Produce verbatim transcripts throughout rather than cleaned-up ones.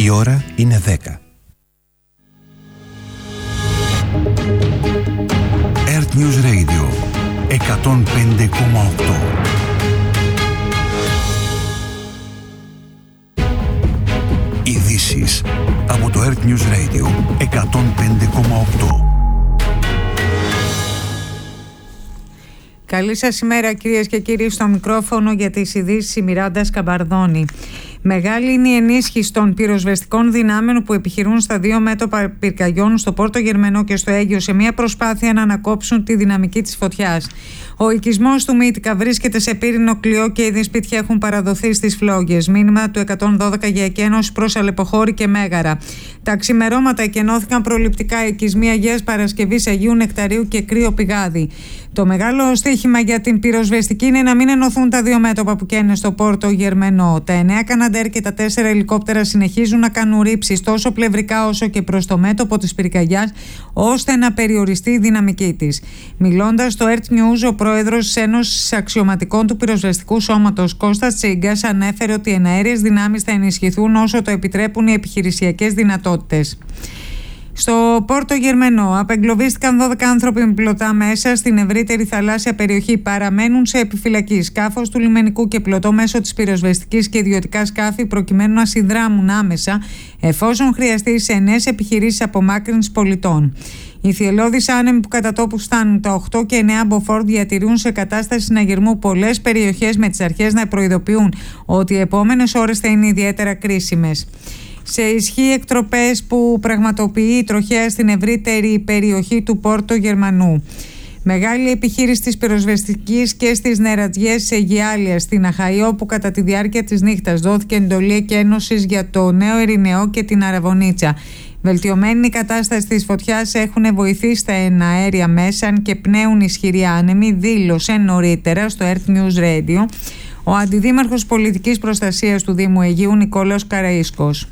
Η ώρα είναι δέκα. Earth News Radio εκατόν πέντε κόμμα οκτώ. Ειδήσεις από το Earth News Radio εκατόν πέντε κόμμα οκτώ. Καλή σας ημέρα κυρίες και κύριοι, στο μικρόφωνο για τις ειδήσεις η Μιράντα Σκαμπαρδόνη. Μεγάλη είναι η ενίσχυση των πυροσβεστικών δυνάμεων που επιχειρούν στα δύο μέτωπα πυρκαγιών στο Πόρτο Γερμενό και στο Αίγιο σε μια προσπάθεια να ανακόψουν τη δυναμική της φωτιάς. Ο οικισμός του Μύτικα βρίσκεται σε πύρινο κλειό και ήδη σπίτια έχουν παραδοθεί στις φλόγες. Μήνυμα του εκατόν δώδεκα για εκένωση προς Αλεποχώρη και Μέγαρα. Τα ξημερώματα εκενώθηκαν προληπτικά οικισμοί Αγίας Παρασκευής, Αγίου Νεκταρίου και Κρύο Πηγάδι. Το μεγάλο στοίχημα για την πυροσβεστική είναι να μην ενωθούν τα δύο μέτωπα που καίνε στο Πόρτο Γερμενό. Τα εννέα Καναντέρ και τα τέσσερα ελικόπτερα συνεχίζουν να κάνουν ρήψεις τόσο πλευρικά όσο και προς το μέτωπο της πυρκαγιάς, ώστε να περιοριστεί η δυναμική της. Μιλώντας στο Earth News, ο πρόεδρος της Ένωσης Αξιωματικών του Πυροσβεστικού Σώματος, Κώστας Τσίγκας, ανέφερε ότι οι εναέριες δυνάμεις θα ενισχυθούν όσο το επιτρέπουν οι επιχειρησιακές δυνατότητες. Στο Πόρτο Γερμενό απεγκλωβίστηκαν δώδεκα άνθρωποι με πλωτά μέσα στην ευρύτερη θαλάσσια περιοχή. Παραμένουν σε επιφυλακή σκάφος του λιμενικού και πλωτό μέσω της πυροσβεστικής και ιδιωτικά σκάφη προκειμένου να συνδράμουν άμεσα εφόσον χρειαστεί σε νέες επιχειρήσεις απομάκρυνσης πολιτών. Οι θυελλώδεις άνεμοι που κατά τόπου φτάνουν τα οκτώ και εννέα μποφόρ διατηρούν σε κατάσταση συναγερμού πολλές περιοχές, με τις αρχές να προειδοποιούν ότι οι επόμενες ώρες θα είναι ιδιαίτερα κρίσιμες. Σε ισχύ εκτροπές που πραγματοποιεί η τροχέα στην ευρύτερη περιοχή του Πόρτο Γερμανού. Μεγάλη επιχείρηση της πυροσβεστικής και στις νερατζιές σε Γιάλια στην Αχαΐο, όπου κατά τη διάρκεια της νύχτας δόθηκε εντολή εκένωσης για το Νέο Ειρηναιό και την Αραβωνίτσα. Βελτιωμένη η κατάσταση της φωτιάς έχουν βοηθήσει τα εναέρια μέσα και πνέουν ισχυροί άνεμοι, δήλωσε νωρίτερα στο Earth News Radio ο Αντιδήμαρχος Πολιτικής Προστασίας του Δήμου Αιγείου Νικόλαος Καραΐσκος.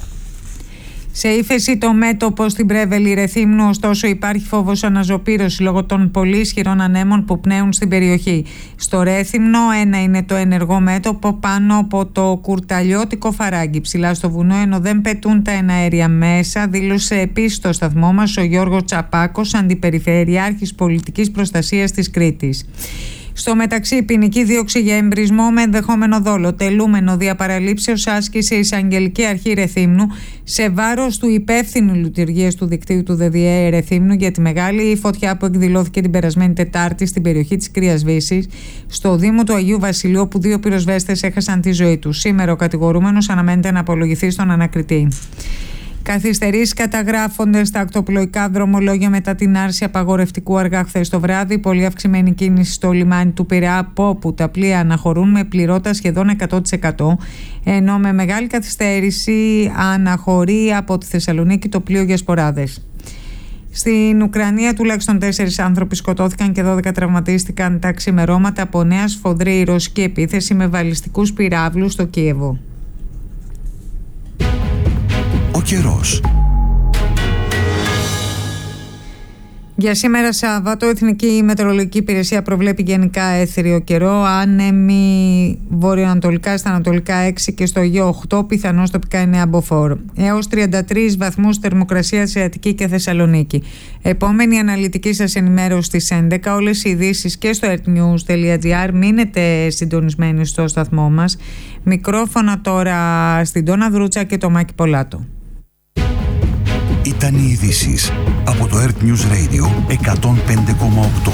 Σε ύφεση το μέτωπο στην Πρέβελη Ρεθύμνου, ωστόσο υπάρχει φόβος αναζωπήρωση λόγω των πολύ ισχυρών ανέμων που πνέουν στην περιοχή. Στο Ρέθυμνο ένα είναι το ενεργό μέτωπο πάνω από το κουρταλιώτικο Φαράγγι, ψηλά στο βουνό, ενώ δεν πετούν τα εναέρια μέσα, δήλωσε επίσης στο σταθμό μας ο Γιώργος Τσαπάκος, Αντιπεριφερειάρχης Πολιτικής Προστασίας της Κρήτης. Στο μεταξύ, ποινική δίωξη για εμπρισμό με ενδεχόμενο δόλο, τελούμενο διαπαραλήψεως, άσκησε η Εισαγγελική Αρχή Ρεθύμνου σε βάρος του υπεύθυνου λειτουργίας του δικτύου του ΔΔΕ Ρεθύμνου για τη μεγάλη φωτιά που εκδηλώθηκε την περασμένη Τετάρτη στην περιοχή της Κρύας Βύσσης, στο Δήμο του Αγίου Βασιλείου, όπου δύο πυροσβέστες έχασαν τη ζωή τους. Σήμερα ο κατηγορούμενος αναμένεται να απολογηθεί στον ανακριτή. Καθυστερήσεις καταγράφονται στα ακτοπλοϊκά δρομολόγια μετά την άρση απαγορευτικού αργά χθες το βράδυ. Πολύ αυξημένη κίνηση στο λιμάνι του Πειραιά, από όπου τα πλοία αναχωρούν με πληρότητα σχεδόν εκατό τοις εκατό, ενώ με μεγάλη καθυστέρηση αναχωρεί από τη Θεσσαλονίκη το πλοίο για σποράδες. Στην Ουκρανία τουλάχιστον τέσσερις άνθρωποι σκοτώθηκαν και δώδεκα τραυματίστηκαν τα ξημερώματα από νέα σφοδρή ρωσική επίθεση με βαλιστικούς πυράβλους στο Κίεβο. Ο καιρός. Για σήμερα Σάββατο, η Εθνική Μετεωρολογική Υπηρεσία προβλέπει γενικά έθριο καιρό. Άνεμοι βορειοανατολικά στα ανατολικά έξι και στο Αιγαίο οκτώ, πιθανώς τοπικά εννέα μποφόρ. Έως τριάντα τρεις βαθμούς θερμοκρασία σε Αττική και Θεσσαλονίκη. Επόμενη αναλυτική σας ενημέρωση στις έντεκα. Όλες οι ειδήσεις και στο earthnews.gr. Μείνετε συντονισμένοι στο σταθμό μας. Μικρόφωνα τώρα στην Τόνα Δρούτσα και το Μάκη Πολάτο. Ήταν οι ειδήσεις από το Earth News Radio εκατόν πέντε κόμμα οκτώ.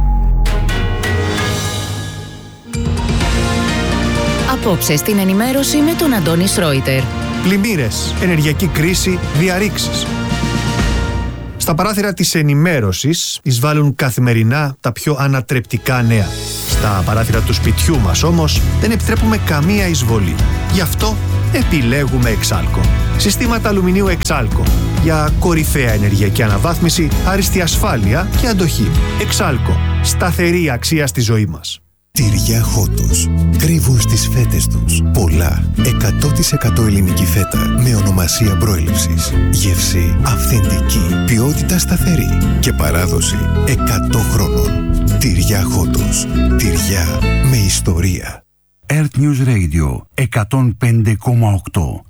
Απόψε στην ενημέρωση με τον Αντώνη Σρόιτερ. Πλημμύρες, ενεργειακή κρίση, διαρρήξεις. Στα παράθυρα της ενημέρωσης εισβάλλουν καθημερινά τα πιο ανατρεπτικά νέα. Στα παράθυρα του σπιτιού μας όμως δεν επιτρέπουμε καμία εισβολή. Γι' αυτό επιλέγουμε Εξάλκο. Συστήματα αλουμινίου Εξάλκο. Για κορυφαία ενεργειακή αναβάθμιση, άριστη ασφάλεια και αντοχή. Εξάλκο. Σταθερή αξία στη ζωή μας. Τυριά Χότος. Κρύβουν στις φέτες τους πολλά. εκατό τοις εκατό ελληνική φέτα με ονομασία προέλευσης. Γεύση αυθεντική. Ποιότητα σταθερή. Και παράδοση εκατό χρόνων. Τυριά Χότος. Τυριά με ιστορία. Earth News Radio εκατόν πέντε κόμμα οκτώ.